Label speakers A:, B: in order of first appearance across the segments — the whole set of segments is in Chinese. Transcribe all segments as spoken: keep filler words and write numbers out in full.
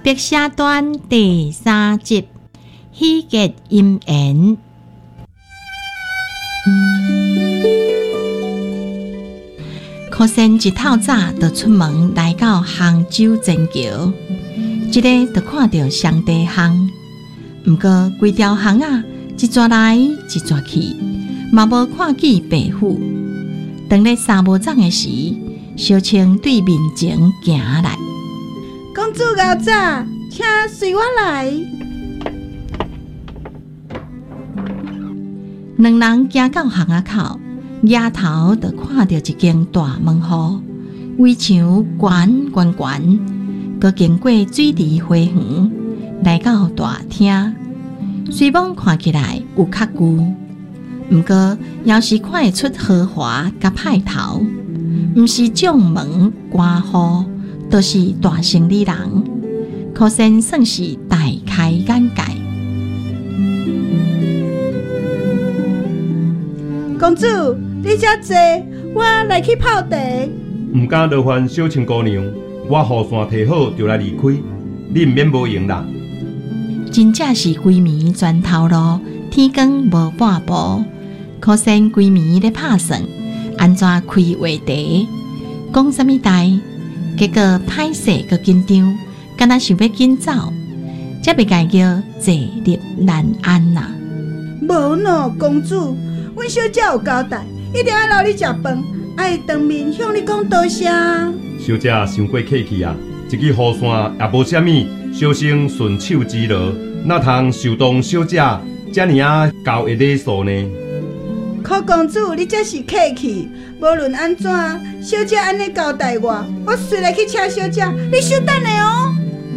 A: 白蛇传第三集，喜结姻缘。柯仙一透早就出门来到杭州前桥，一个就看到上帝巷，不过规条巷啊，一抓来一抓去，嘛无看见白虎。当咧三无长的时，小青对面前行来。
B: 公主老早，请随我来。
A: 两人行到巷仔口，抬头就看到一间大门户，围墙悬悬悬，佮经过水池花园，来到大厅。虽望看起来有较旧，不过要是看会出豪华甲派头，毋是将门关户，都是大生理人，可算算是大开眼界。
B: 公主，你遮坐，我来去泡茶。
C: 毋敢劳烦小青姑娘，我雨伞摕好就来离开，你毋免无用啦。
A: 真正是规暝全头路，天光无半步，可算规暝咧拍算，安怎开话题，讲啥物代？结果歹势佮紧张，敢若想要紧走，才被家叫坐立难安呐、啊。
B: 无喏，公主，阮小姐有交代，一定要留你食饭，爱当面向你讲多谢。
C: 小姐伤过客气啊，一支雨伞也无啥物，小生顺手之劳，哪通受当小姐遮尔啊高的礼数呢？
B: 可公主，你这是客气，无论安怎，小姐安尼交代我，我随来去请小姐，你稍等下哦。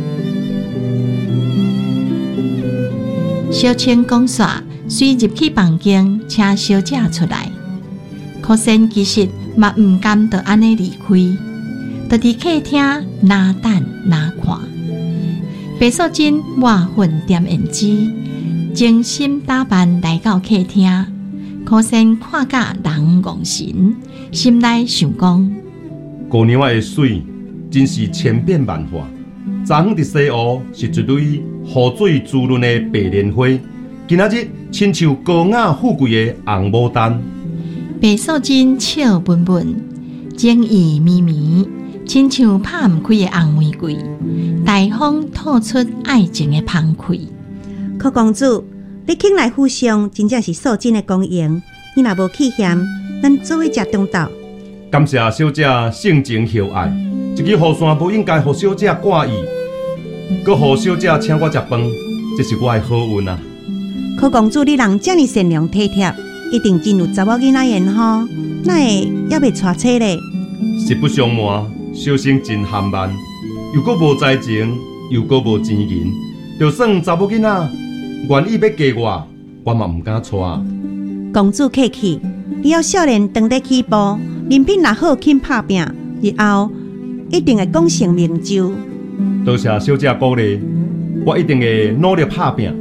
A: 小青讲煞，随入去房间，请小姐出来。可仙其实嘛毋甘就安尼离开，就伫客厅哪等哪看。白素贞抹粉点胭脂，精心打扮来到客厅。可仙看甲人戇神，心内想讲：
C: 姑娘仔的水真是千变万化。昨昏伫西湖是一蕊雨水滋润的白莲花，今仔日亲像高雅富贵的红牡丹。
A: 白素贞笑温温，情意绵绵，亲像拍唔开的红玫瑰，大方吐出爱情的芳开。
D: 柯公主，你请来府上，真正是素贞的恭迎。你若无气嫌，咱做伙食中昼。
C: 感谢小姐盛情厚爱，一支雨伞不应该互小姐挂意，搁互小姐请我食饭，这是我的好运啊！
D: 柯公主，你人这么善良体贴，一定真有查某囡仔缘吼，哪会还袂娶妻咧？
C: 实不相瞒，小生真含慢，又搁无才情，又搁无钱银，就算查某囡仔愿意要嫁我，我嘛唔敢娶。
D: 公主客气，你要少年当得起步，人品若好，肯拍拼，日后一定会功成名就。
C: 多谢小姐鼓励，我一定会努力打拼。